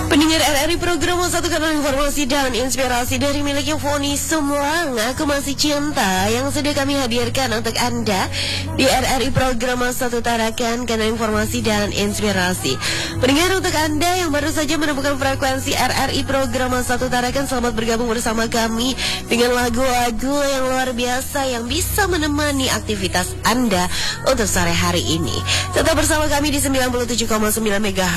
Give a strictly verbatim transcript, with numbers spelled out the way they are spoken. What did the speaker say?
Pendengar R R I program satu kanal informasi dan inspirasi dari miliknya Foni Sumlang. Aku masih cinta yang sudah kami hadirkan untuk Anda di R R I program satu Tarakan kanal informasi dan inspirasi. Pendengar, untuk Anda yang baru saja menemukan frekuensi R R I program satu Tarakan, selamat bergabung bersama kami dengan lagu-lagu yang luar biasa yang bisa menemani aktivitas Anda untuk sore hari ini. Tetap bersama kami di sembilan puluh tujuh koma sembilan MHz